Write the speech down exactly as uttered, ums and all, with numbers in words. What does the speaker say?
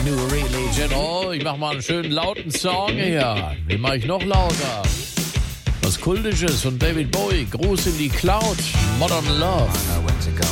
New Religion. Oh, ich mach mal einen schönen lauten Song hier. Den mach ich noch lauter. Was Kultisches von David Bowie. Gruß in die Cloud. Modern Love. I know when to go